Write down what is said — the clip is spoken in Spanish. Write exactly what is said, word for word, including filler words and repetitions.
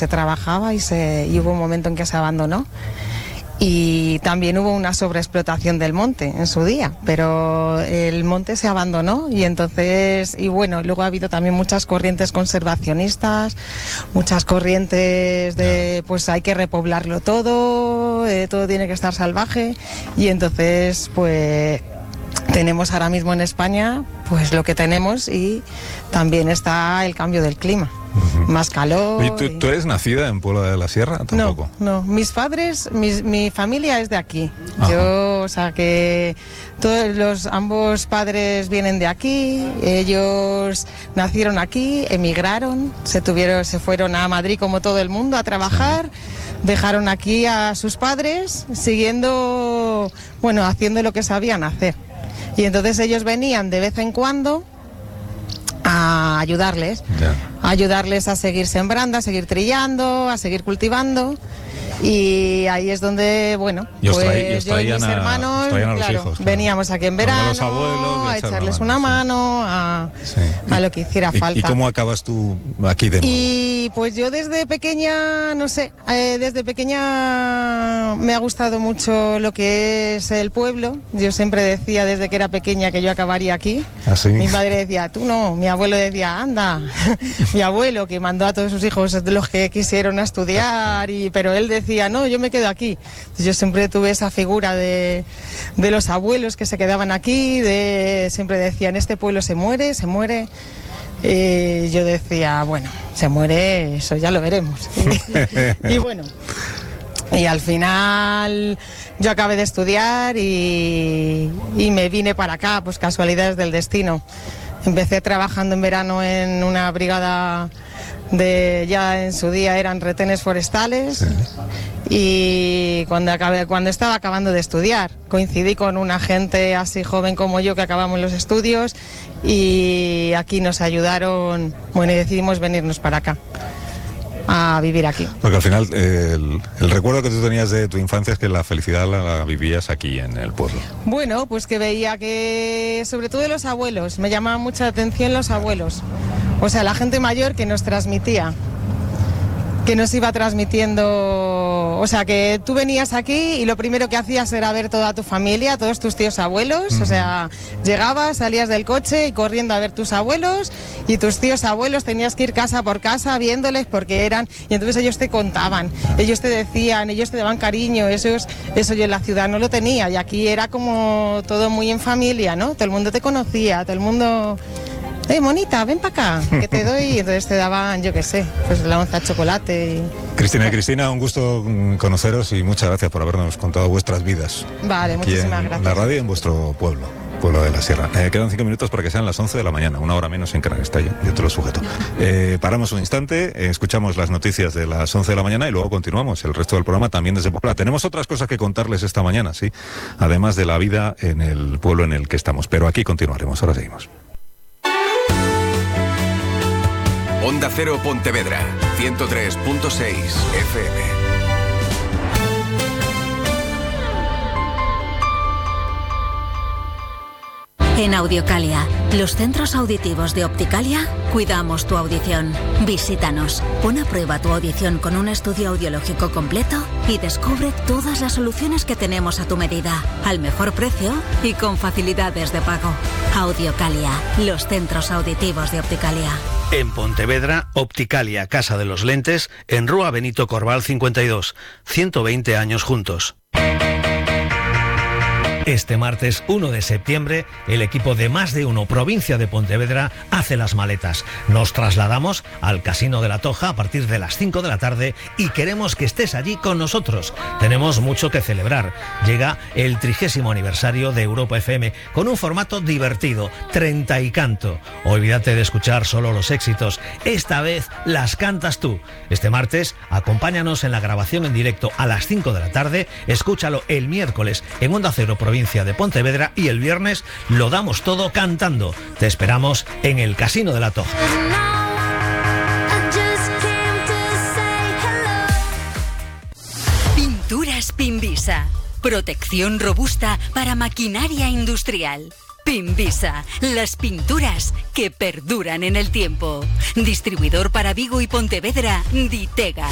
se trabajaba y, se, y hubo un momento en que se abandonó. Y también hubo una sobreexplotación del monte en su día, pero el monte se abandonó y entonces, y bueno, luego ha habido también muchas corrientes conservacionistas, muchas corrientes de pues hay que repoblarlo todo, eh, todo tiene que estar salvaje, y entonces pues tenemos ahora mismo en España pues lo que tenemos, y también está el cambio del clima. Uh-huh. Más calor. ¿Y tú, y... tú eres nacida en Puebla de la Sierra? ¿Tampoco? No, no. Mis padres, mis, mi familia es de aquí. Ajá. Yo, o sea, que todos los ambos padres vienen de aquí. Ellos nacieron aquí, emigraron, se tuvieron, se fueron a Madrid como todo el mundo a trabajar. Sí. Dejaron aquí a sus padres, siguiendo, bueno, haciendo lo que sabían hacer. Y entonces ellos venían de vez en cuando a ayudarles, yeah. a ayudarles a seguir sembrando, a seguir trillando, a seguir cultivando. Y ahí es donde, bueno, yo pues traí, yo y mis a, hermanos, claro, hijos, claro. veníamos aquí en verano, los abuelos, a echarles una mano, una mano sí. a, sí. a lo que hiciera ¿Y, falta. ¿Y cómo acabas tú aquí de nuevo? Y pues yo desde pequeña, no sé, eh, desde pequeña me ha gustado mucho lo que es el pueblo. Yo siempre decía desde que era pequeña que yo acabaría aquí. ¿Ah, sí? Mi madre decía, tú no, mi abuelo decía, anda. Mi abuelo, que mandó a todos sus hijos, los que quisieron a estudiar, y, pero él decía, no, yo me quedo aquí. Entonces yo siempre tuve esa figura de, de los abuelos que se quedaban aquí, de siempre decían, este pueblo se muere, se muere. Y yo decía, bueno, se muere, eso ya lo veremos. Y, y bueno, y al final yo acabé de estudiar y, y me vine para acá, pues casualidades del destino. Empecé trabajando en verano en una brigada de, ya en su día eran retenes forestales. Sí. Y cuando, acabé, cuando estaba acabando de estudiar, coincidí con una gente así joven como yo que acabamos los estudios, y aquí nos ayudaron, bueno, y decidimos venirnos para acá a vivir aquí. Porque al final eh, el, el recuerdo que tú tenías de tu infancia es que la felicidad la, la vivías aquí en el pueblo. Bueno, pues que veía que, sobre todo los abuelos, me llamaba mucha atención los abuelos, o sea, la gente mayor que nos transmitía, que nos iba transmitiendo, o sea, que tú venías aquí y lo primero que hacías era ver toda tu familia, todos tus tíos abuelos, uh-huh. o sea, llegabas, salías del coche y corriendo a ver tus abuelos, y tus tíos abuelos tenías que ir casa por casa viéndoles porque eran, y entonces ellos te contaban, ellos te decían, ellos te daban cariño, eso, es, eso yo en la ciudad no lo tenía, y aquí era como todo muy en familia, ¿no? Todo el mundo te conocía, todo el mundo... Eh, monita, ven para acá, que te doy. Y entonces te daban, yo qué sé, pues la onza de chocolate. Y... Cristina y Cristina, un gusto conoceros y muchas gracias por habernos contado vuestras vidas. Vale, muchísimas en gracias. La radio y en vuestro pueblo, pueblo de la Sierra. Eh, quedan cinco minutos para que sean las once de la mañana, una hora menos en Canarias, está yo, yo te lo sujeto. Eh, paramos un instante, eh, escuchamos las noticias de las once de la mañana y luego continuamos el resto del programa también desde Puebla. Tenemos otras cosas que contarles esta mañana, sí, además de la vida en el pueblo en el que estamos, pero aquí continuaremos, ahora seguimos. Onda Cero Pontevedra, ciento tres punto seis F M. En Audiocalia, los centros auditivos de Opticalia, cuidamos tu audición. Visítanos, pon a prueba tu audición con un estudio audiológico completo y descubre todas las soluciones que tenemos a tu medida, al mejor precio y con facilidades de pago. Audiocalia, los centros auditivos de Opticalia. En Pontevedra, Opticalia, Casa de los Lentes, en Rúa Benito Corval cincuenta y dos, ciento veinte años juntos. Este martes uno de septiembre, el equipo de Más de Uno Provincia de Pontevedra hace las maletas. Nos trasladamos al Casino de la Toja a partir de las cinco de la tarde y queremos que estés allí con nosotros. Tenemos mucho que celebrar. Llega el trigésimo aniversario de Europa F M con un formato divertido, treinta y canto. Olvídate de escuchar solo los éxitos. Esta vez las cantas tú. Este martes, acompáñanos en la grabación en directo a las cinco de la tarde. Escúchalo el miércoles en Onda Cero Provincia de Pontevedra y el viernes lo damos todo cantando. Te esperamos en el Casino de la Toja. Pinturas Pinvisa. Protección robusta para maquinaria industrial. Pinvisa, las pinturas que perduran en el tiempo. Distribuidor para Vigo y Pontevedra, Ditega.